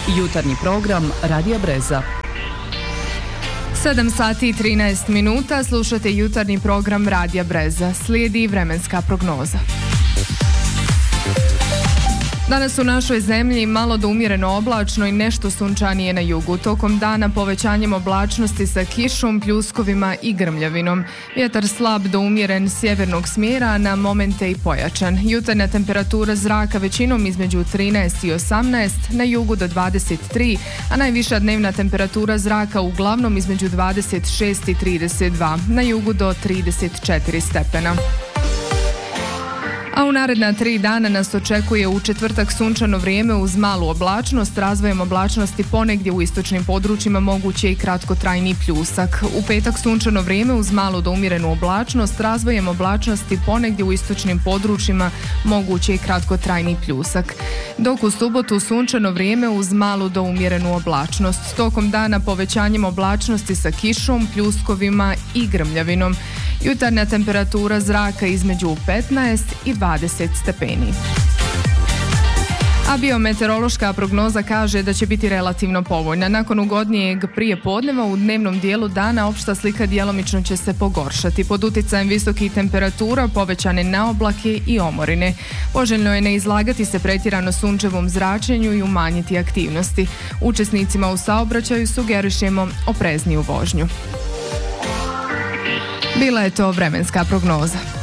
Jutarnji program Radija Breza. 7 sati i 13 minuta, slušate jutarnji program Radija Breza. Slijedi vremenska prognoza. Danas u našoj zemlji malo do umjereno oblačno i nešto sunčanije na jugu. Tokom dana povećanjem oblačnosti sa kišom, pljuskovima i grmljavinom. Vjetar slab do umjeren sjevernog smjera, a na momente i pojačan. Jutarnja temperatura zraka većinom između 13 i 18, na jugu do 23, a najviša dnevna temperatura zraka uglavnom između 26 i 32, na jugu do 34 stepena. A u naredna 3 dana nas očekuje u četvrtak sunčano vrijeme uz malu oblačnost, razvojem oblačnosti ponegdje u istočnim područjima moguće i kratkotrajni pljusak. U petak sunčano vrijeme uz malu do umjerenu oblačnost, razvojem oblačnosti ponegdje u istočnim područjima moguće i kratkotrajni pljusak. Dok u subotu sunčano vrijeme uz malu do umjerenu oblačnost. Tokom dana povećanjem oblačnosti sa kišom, pljuskovima i grmljavinom. Jutarnja temperatura zraka između 15 i 20 stepeni. A biometeorološka prognoza kaže da će biti relativno povoljna. Nakon ugodnijeg prije podneva u dnevnom dijelu dana opšta slika djelomično će se pogoršati. Pod utjecajem visokih temperatura povećane na oblake i omorine. Poželjno je ne izlagati se pretjerano sunčevom zračenju i umanjiti aktivnosti. Učesnicima u saobraćaju sugerišemo oprezniju vožnju. Bila je to vremenska prognoza.